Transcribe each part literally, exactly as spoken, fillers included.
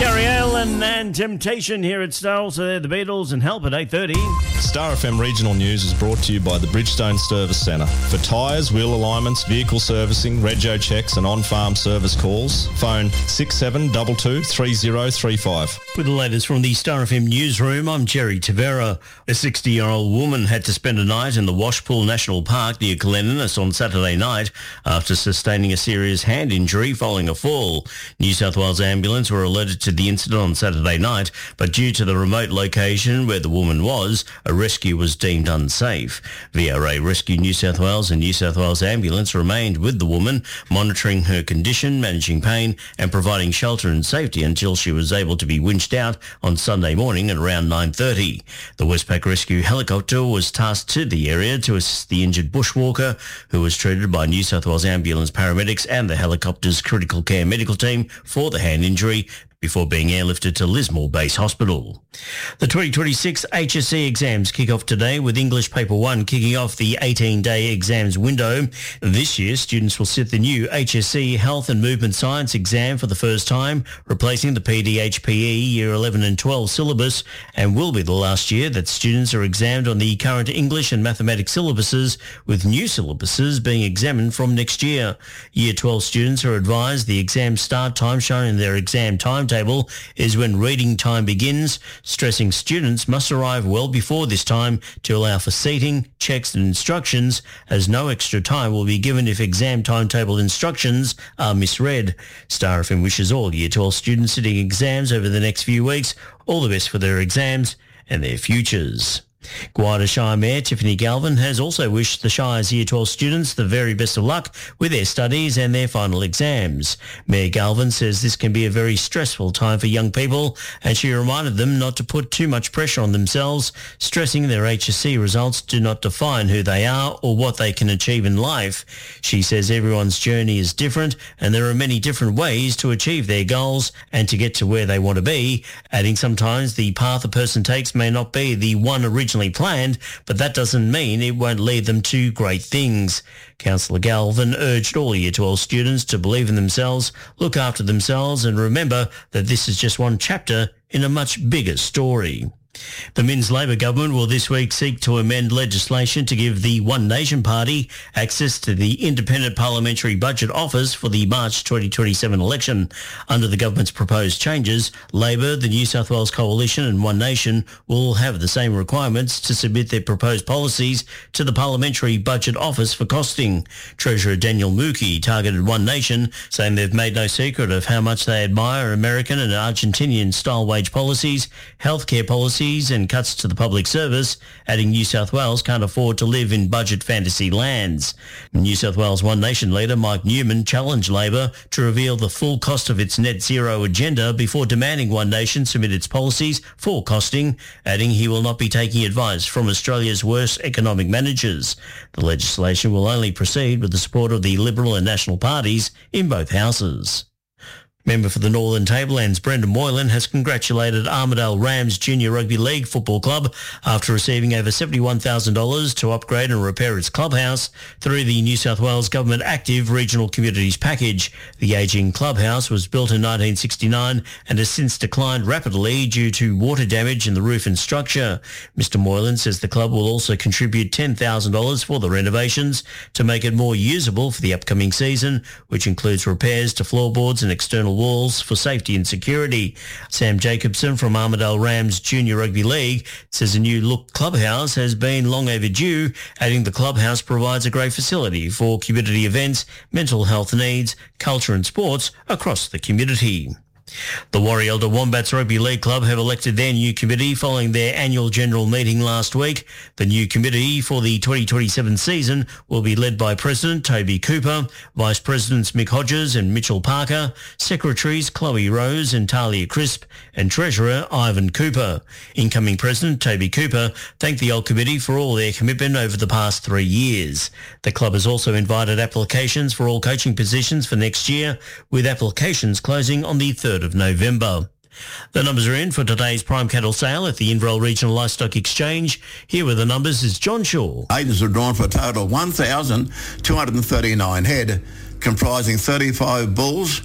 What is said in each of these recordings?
Gary Allen and Temptation here at Star. Also there, the Beatles and Help at eight thirty. Star F M Regional News is brought to you by the Bridgestone Service Centre. For tyres, wheel alignments, vehicle servicing, rego checks and on-farm service calls, phone six seven two two, three zero three five. With the latest from the Star F M newsroom, I'm Jerry Tavera. A sixty-year-old woman had to spend a night in the Washpool National Park near Gleninnes on Saturday night after sustaining a serious hand injury following a fall. New South Wales Ambulance were alerted to the incident on Saturday night, but due to the remote location where the woman was, a rescue was deemed unsafe. V R A Rescue New South Wales and New South Wales Ambulance remained with the woman, monitoring her condition, managing pain and providing shelter and safety until she was able to be winched out on Sunday morning at around nine thirty. The Westpac Rescue helicopter was tasked to the area to assist the injured bushwalker, who was treated by New South Wales Ambulance paramedics and the helicopter's critical care medical team for the hand injury, before being airlifted to Lismore Base Hospital. The twenty twenty-six H S C exams kick off today, with English Paper one kicking off the eighteen-day exams window. This year, students will sit the new H S C Health and Movement Science exam for the first time, replacing the P D H P E Year eleven and twelve syllabus, and will be the last year that students are examined on the current English and mathematics syllabuses, with new syllabuses being examined from next year. Year twelve students are advised the exam start time shown in their exam timetable is when reading time begins, stressing students must arrive well before this time to allow for seating, checks and instructions, as no extra time will be given if exam timetable instructions are misread. Star F M wishes all Year twelve students sitting exams over the next few weeks all the best for their exams and their futures. Gwydir Shire Mayor Tiffany Galvin has also wished the Shire's Year twelve students the very best of luck with their studies and their final exams. Mayor Galvin says this can be a very stressful time for young people, and she reminded them not to put too much pressure on themselves, stressing their H S C results do not define who they are or what they can achieve in life. She says everyone's journey is different and there are many different ways to achieve their goals and to get to where they want to be, adding sometimes the path a person takes may not be the one originally planned, but that doesn't mean it won't lead them to great things. Councillor Galvin urged all Year twelve students to believe in themselves, look after themselves and remember that this is just one chapter in a much bigger story. The Minns Labor government will this week seek to amend legislation to give the One Nation Party access to the Independent Parliamentary Budget Office for the March twenty twenty-seven election. Under the government's proposed changes, Labor, the New South Wales Coalition and One Nation will have the same requirements to submit their proposed policies to the Parliamentary Budget Office for costing. Treasurer Daniel Mookie targeted One Nation, saying they've made no secret of how much they admire American and Argentinian-style wage policies, healthcare policies, and cuts to the public service, adding New South Wales can't afford to live in budget fantasy lands. New South Wales One Nation leader Mike Newman challenged Labor to reveal the full cost of its net zero agenda before demanding One Nation submit its policies for costing, adding he will not be taking advice from Australia's worst economic managers. The legislation will only proceed with the support of the Liberal and National parties in both houses. Member for the Northern Tablelands, Brendan Moylan, has congratulated Armidale Rams Junior Rugby League Football Club after receiving over seventy-one thousand dollars to upgrade and repair its clubhouse through the New South Wales Government Active Regional Communities Package. The ageing clubhouse was built in nineteen sixty-nine and has since declined rapidly due to water damage in the roof and structure. Mister Moylan says the club will also contribute ten thousand dollars for the renovations to make it more usable for the upcoming season, which includes repairs to floorboards and external walls for safety and security. Sam Jacobson from Armidale Rams Junior Rugby League says a new look clubhouse has been long overdue, adding the clubhouse provides a great facility for community events, mental health needs, culture and sports across the community. The Warrielda Wombats Rugby League Club have elected their new committee following their annual general meeting last week. The new committee for the twenty twenty-seven season will be led by President Toby Cooper, Vice Presidents Mick Hodges and Mitchell Parker, Secretaries Chloe Rose and Talia Crisp, and Treasurer Ivan Cooper. Incoming President Toby Cooper thanked the old committee for all their commitment over the past three years. The club has also invited applications for all coaching positions for next year, with applications closing on the third of November. The numbers are in for today's prime cattle sale at the Inverell Regional Livestock Exchange. Here with the numbers is John Shaw. Agents are drawn for a total of one thousand two hundred thirty-nine head, comprising thirty-five bulls,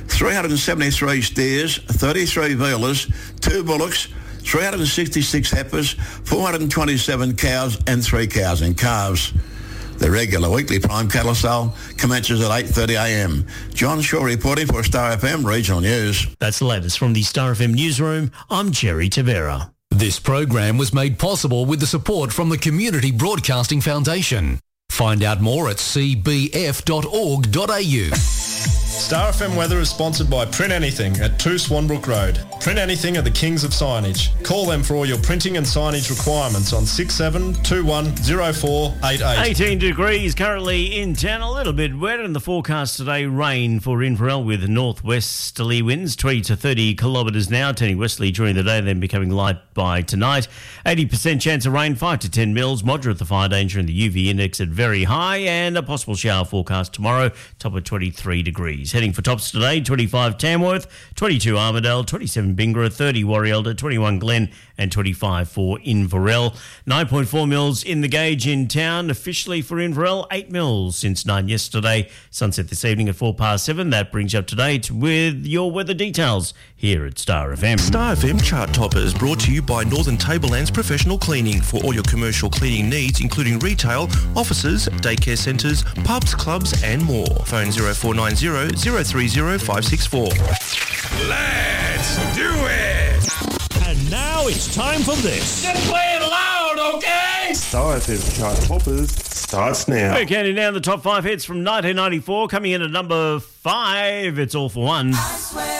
three hundred seventy-three steers, thirty-three vealers, two bullocks, three hundred sixty-six heifers, four hundred twenty-seven cows and three cows and calves. The regular weekly prime cattle sale commences at eight thirty a m. John Shaw reporting for Star F M Regional News. That's the latest from the Star F M newsroom. I'm Jerry Tavera. This program was made possible with the support from the Community Broadcasting Foundation. Find out more at c b f dot org dot a u. Star F M weather is sponsored by Print Anything at two Swanbrook Road. Print Anything are the kings of signage. Call them for all your printing and signage requirements on six seven two one zero four eight eight. eighteen degrees currently in town, a little bit wet in the forecast today. Rain for Inverell with northwesterly winds, twenty to thirty kilometres now, turning westerly during the day, then becoming light by tonight. eighty percent chance of rain, five to ten mils, moderate the fire danger and the U V index at very high, and a possible shower forecast tomorrow, top of twenty-three degrees. Heading for tops today, twenty-five Tamworth, twenty-two Armidale, twenty-seven Bingara, thirty Warrielda, twenty-one Glen and twenty-five for Inverell. nine point four mils in the gauge in town, officially for Inverell, eight mils since nine yesterday. Sunset this evening at four past seven. That brings you up to date with your weather details here at Star F M. Star F M Chart Toppers brought to you by Northern Tablelands Professional Cleaning for all your commercial cleaning needs, including retail, offices, daycare centres, pubs, clubs and more. Phone zero four nine zero zero three zero five six four. Let's do it! And now it's time for this. Just play it loud, okay? Star F M Chart Toppers starts now. We're counting down the top five hits from nineteen ninety-four. Coming in at number five, It's All for One.